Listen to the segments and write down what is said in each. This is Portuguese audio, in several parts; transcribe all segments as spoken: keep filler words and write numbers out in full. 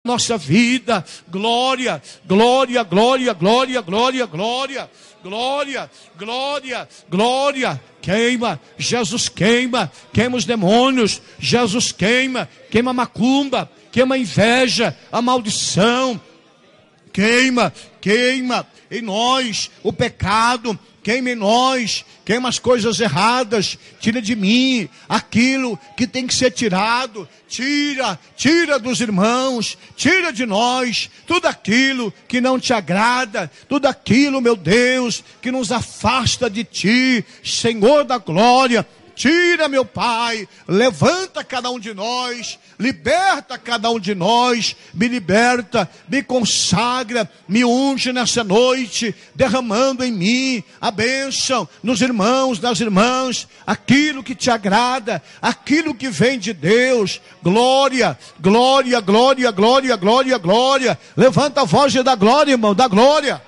nossa vida. Glória, glória, glória, glória, glória, glória, glória, glória, glória. Queima, Jesus queima, queima os demônios, Jesus queima, queima a macumba, queima a inveja, a maldição, queima, queima em nós o pecado, queima em nós, queima as coisas erradas, tira de mim aquilo que tem que ser tirado, tira, tira dos irmãos, tira de nós tudo aquilo que não te agrada, tudo aquilo, meu Deus, que nos afasta de ti, Senhor da glória. Tira, meu Pai, levanta cada um de nós, liberta cada um de nós, me liberta, me consagra, me unge nessa noite, derramando em mim a bênção nos irmãos, nas irmãs, aquilo que te agrada, aquilo que vem de Deus. Glória, glória, glória, glória, glória, glória. Levanta a voz da glória, irmão, da glória.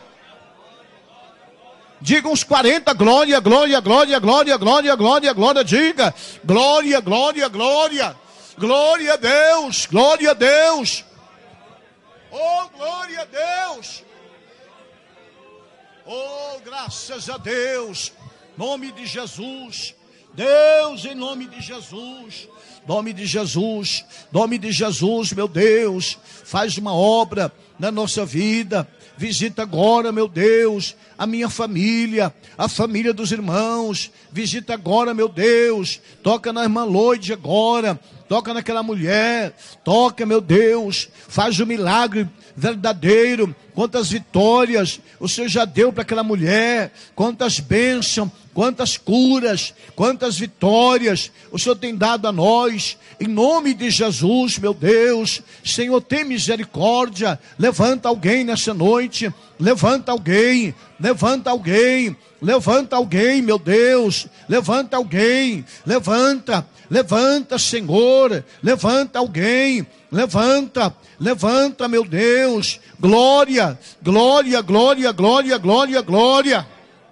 Diga uns quarenta, glória, glória, glória, glória, glória, glória, glória, diga, glória, glória, glória, glória a Deus, glória a Deus, oh, glória a Deus, oh, graças a Deus, nome de Jesus, Deus, em nome de Jesus, nome de Jesus, nome de Jesus, meu Deus, faz uma obra na nossa vida. Visita agora, meu Deus, a minha família, a família dos irmãos. Visita agora, meu Deus. Toca na irmã Loide agora. Toca naquela mulher. Toca, meu Deus. Faz o milagre verdadeiro. Quantas vitórias o Senhor já deu para aquela mulher. Quantas bênçãos, quantas curas, quantas vitórias o Senhor tem dado a nós. Em nome de Jesus, meu Deus. Senhor, tem misericórdia. Levanta alguém nessa noite. Levanta alguém. Levanta alguém. Levanta alguém, meu Deus. Levanta alguém. Levanta. Levanta, Senhor. Levanta alguém. Levanta. Levanta, meu Deus. Glória. Glória, glória, glória, glória, glória.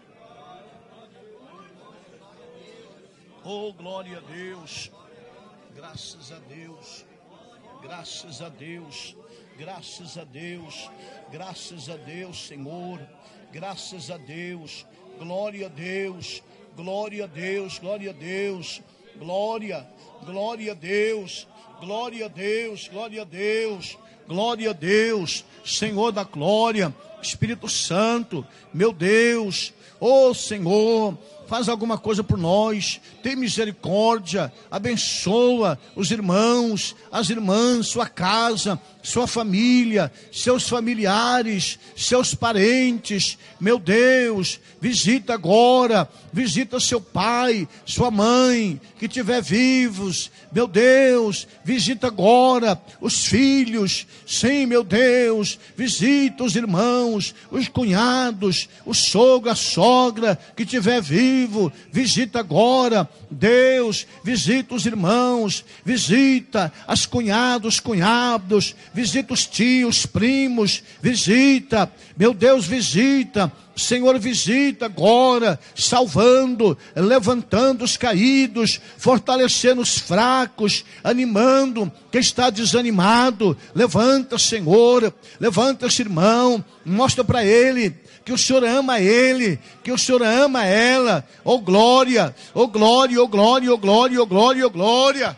Oh, glória a Deus. Graças a Deus. Graças a Deus. Graças a Deus. Graças a Deus, Senhor. Graças a Deus. Glória a Deus. Glória a Deus. Glória a Deus. Glória. Glória a Deus. Glória a Deus. Glória a Deus. Glória a Deus. Senhor da glória. Espírito Santo. Meu Deus. Oh, Senhor. Faz alguma coisa por nós, tem misericórdia, abençoa os irmãos, as irmãs, sua casa, sua família, seus familiares, seus parentes. Meu Deus, visita agora, visita seu pai, sua mãe, que estiver vivos. Meu Deus, visita agora os filhos. Sim, meu Deus, visita os irmãos, os cunhados, o sogro, a sogra, que estiver vivo. Visita agora, Deus, visita os irmãos, visita as cunhadas, os cunhados, visita os tios, primos, visita, meu Deus, visita. Senhor, visita agora, salvando, levantando os caídos, fortalecendo os fracos, animando quem está desanimado. Levanta, Senhor, levanta esse irmão, mostra para ele que o Senhor ama ele, que o Senhor ama ela. Oh glória, oh glória, oh glória, oh glória, oh glória, oh glória.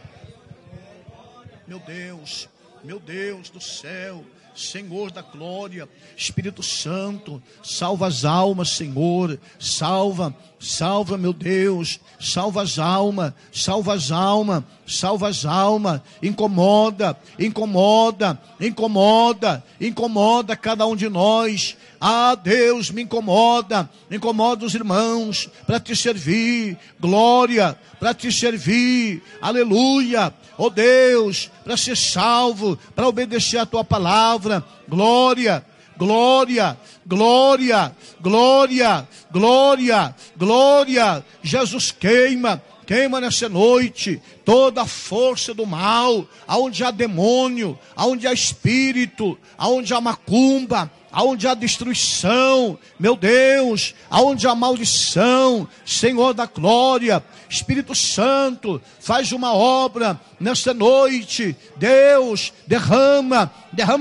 Meu Deus, meu Deus do céu, Senhor da glória, Espírito Santo, salva as almas, Senhor, salva, salva, meu Deus, salva as almas, salva as almas, salva as almas, incomoda, incomoda, incomoda, incomoda cada um de nós. Ah, Deus, me incomoda, incomoda os irmãos para te servir, glória, para te servir, aleluia, oh Deus, para ser salvo, para obedecer a tua palavra, glória, glória, glória, glória, glória, glória. Jesus queima, queima nessa noite toda a força do mal, aonde há demônio, aonde há espírito, aonde há macumba, aonde há destruição, meu Deus, aonde há maldição, Senhor da glória, Espírito Santo, faz uma obra nesta noite, Deus, derrama, derrama